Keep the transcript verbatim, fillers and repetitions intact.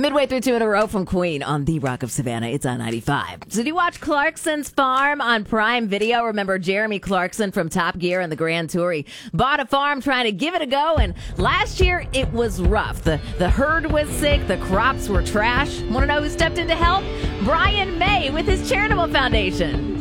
Midway through two in a row from Queen on the Rock of Savannah. It's on ninety-five. So did you watch Clarkson's Farm on Prime Video? Remember Jeremy Clarkson from Top Gear and the Grand Tour? He bought a farm trying to give it a go, and last year it was rough. The, the herd was sick. The crops were trash. Want to know who stepped in to help? Brian May with his charitable foundation.